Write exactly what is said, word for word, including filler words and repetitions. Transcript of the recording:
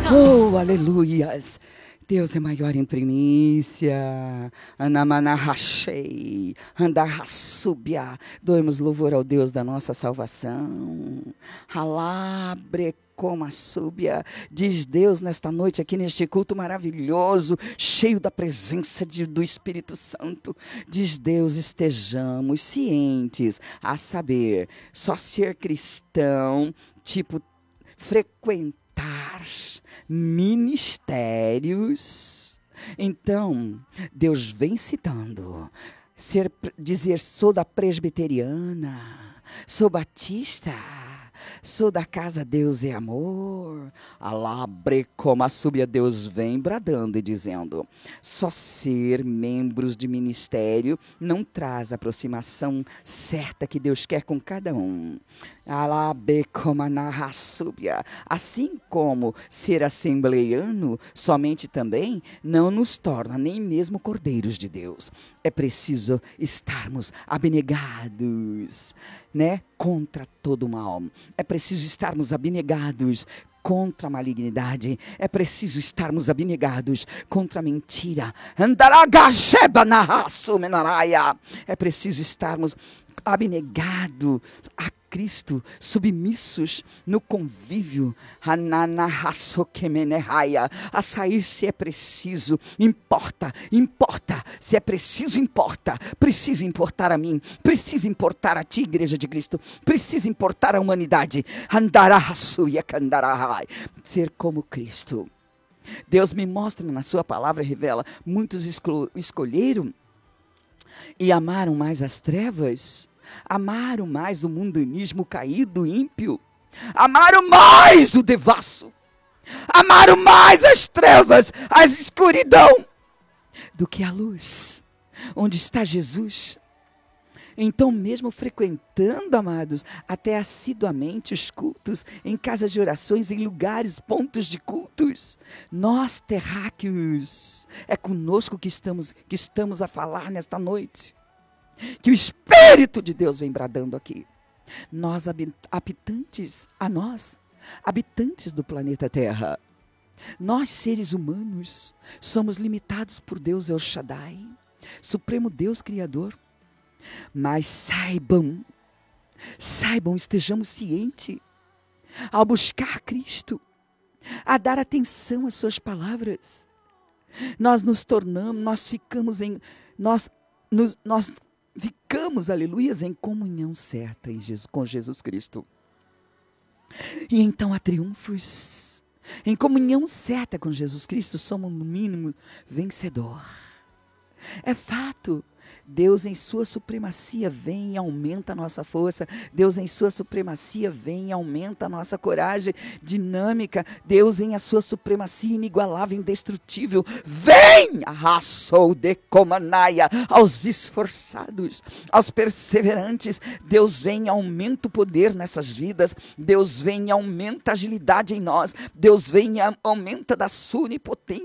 Oh, aleluias! Deus é maior em primícia. Anamanahashei, andarrassúbia. Doemos louvor ao Deus da nossa salvação. Alabre como a súbia, diz Deus nesta noite aqui neste culto maravilhoso, cheio da presença de, do Espírito Santo. Diz Deus, estejamos cientes, a saber, só ser cristão, tipo, frequentar ministérios. Então, Deus vem citando, ser, dizer, sou da presbiteriana, sou batista, sou da casa Deus é amor. Alabre como a súbia, Deus vem bradando e dizendo, só ser membros de ministério não traz a aproximação certa que Deus quer com cada um. Alabre como a narra súbia. Assim como ser assembleiano somente também não nos torna nem mesmo cordeiros de Deus. É preciso estarmos abnegados, né, contra todo o mal. É preciso estarmos abnegados contra a malignidade. É preciso estarmos abnegados contra a mentira. É preciso estarmos abnegados a Cristo, submissos no convívio, a sair se é preciso, importa, importa, se é preciso, importa, precisa importar a mim, precisa importar a ti, Igreja de Cristo, precisa importar a humanidade, ser como Cristo. Deus me mostra na sua palavra, revela, muitos esco- escolheram e amaram mais as trevas, amaram mais o mundanismo caído, ímpio, amaram mais o devasso, amaram mais as trevas, a escuridão, do que a luz, onde está Jesus. Então, mesmo frequentando, amados, até assiduamente os cultos, em casas de orações, em lugares, pontos de cultos, nós, terráqueos, é conosco que estamos, que estamos a falar nesta noite. Que o Espírito de Deus vem bradando aqui. Nós, habitantes, a nós, habitantes do planeta Terra, nós, seres humanos, somos limitados por Deus El Shaddai, Supremo Deus Criador. Mas saibam, saibam, estejamos cientes, ao buscar Cristo, a dar atenção às suas palavras, nós nos tornamos, nós ficamos em, nós, nos, nós ficamos, aleluias, em comunhão certa em Jesus, com Jesus Cristo. E então há triunfos. Em comunhão certa com Jesus Cristo, somos no mínimo vencedor. É fato. Deus em sua supremacia vem e aumenta a nossa força. Deus em sua supremacia vem e aumenta a nossa coragem dinâmica. Deus em a sua supremacia inigualável, indestrutível, vem, arrasou de comanaia, aos esforçados, aos perseverantes. Deus vem e aumenta o poder nessas vidas. Deus vem e aumenta a agilidade em nós. Deus vem e aumenta da sua onipotência